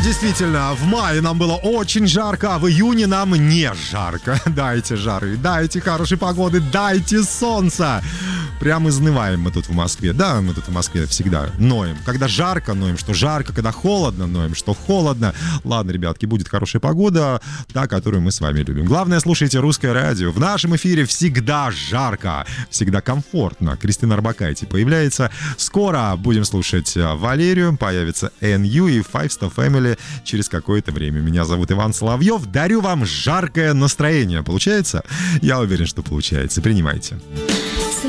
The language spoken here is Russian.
действительно, в мае нам было очень жарко, а в июне нам не жарко. Дайте жары, дайте хорошей погоды, дайте солнца. Прям изнываем мы тут в Москве. Да, мы тут в Москве всегда ноем. Когда жарко, ноем, что жарко. Когда холодно, ноем, что холодно. Ладно, ребятки, будет хорошая погода, та, которую мы с вами любим. Главное, слушайте Русское радио. В нашем эфире всегда жарко, всегда комфортно. Кристина Орбакайте появляется. Скоро будем слушать Валерию. Появится NU и Five Star Family через какое-то время. Меня зовут Иван Соловьев. Дарю вам жаркое настроение. Получается? Я уверен, что получается. Принимайте.